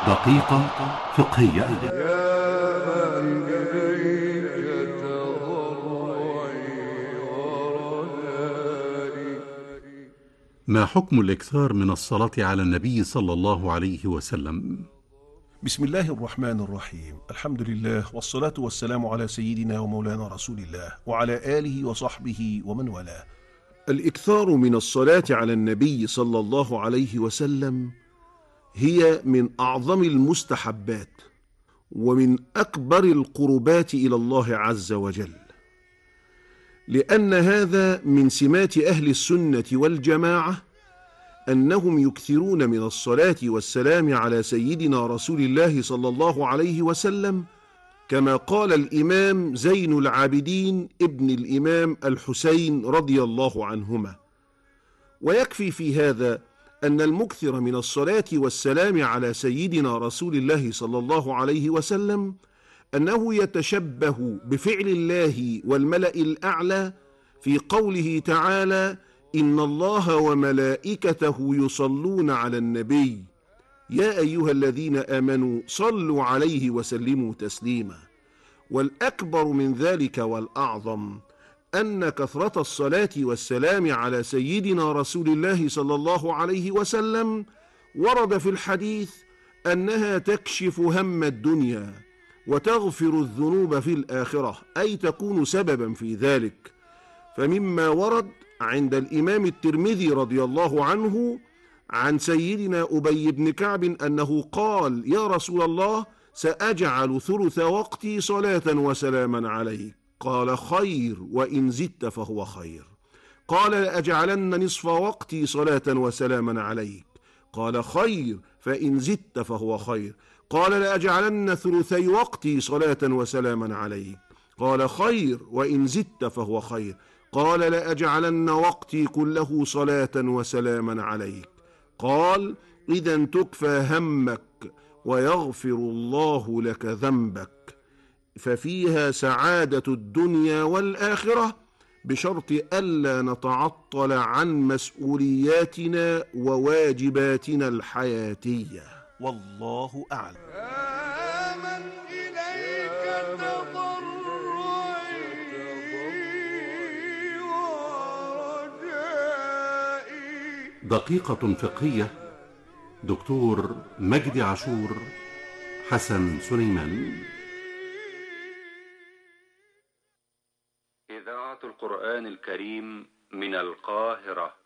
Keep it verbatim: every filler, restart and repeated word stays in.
دقيقة فقهية. ما حكم الإكثار من الصلاة على النبي صلى الله عليه وسلم؟ بسم الله الرحمن الرحيم. الحمد لله والصلاة والسلام على سيدنا ومولانا رسول الله وعلى آله وصحبه ومن والاه. الإكثار من الصلاة على النبي صلى الله عليه وسلم هي من أعظم المستحبات ومن أكبر القربات إلى الله عز وجل، لأن هذا من سمات أهل السنة والجماعة أنهم يكثرون من الصلاة والسلام على سيدنا رسول الله صلى الله عليه وسلم، كما قال الإمام زين العابدين ابن الإمام الحسين رضي الله عنهما. ويكفي في هذا أن المكثر من الصلاة والسلام على سيدنا رسول الله صلى الله عليه وسلم أنه يتشبه بفعل الله والملأ الأعلى في قوله تعالى: إن الله وملائكته يصلون على النبي يا أيها الذين آمنوا صلوا عليه وسلموا تسليما. والأكبر من ذلك والأعظم أن كثرة الصلاة والسلام على سيدنا رسول الله صلى الله عليه وسلم ورد في الحديث أنها تكشف هم الدنيا وتغفر الذنوب في الآخرة، أي تكون سببا في ذلك. فمما ورد عند الإمام الترمذي رضي الله عنه عن سيدنا أبي بن كعب أنه قال: يا رسول الله، سأجعل ثلث وقتي صلاة وسلاما عليك. قال: خير، وإن زدت فهو خير. قال: لأجعلن نصف وقتي صلاة وسلاما عليك. قال: خير، فإن زدت فهو خير. قال: لأجعلن ثلثي وقتي صلاة وسلاما عليك. قال: خير، وإن زدت فهو خير. قال: لأجعلن وقتي كله صلاة وسلاما عليك. قال: إذا تكفى همك ويغفر الله لك ذنبك، ففيها سعادة الدنيا والآخرة، بشرط ألا نتعطل عن مسؤولياتنا وواجباتنا الحياتية. والله أعلم. آمن إليك تضرعي ورجائي. دقيقة فقهية. دكتور مجدي عاشور، حسن سليمان. إذاعة القرآن الكريم من القاهرة.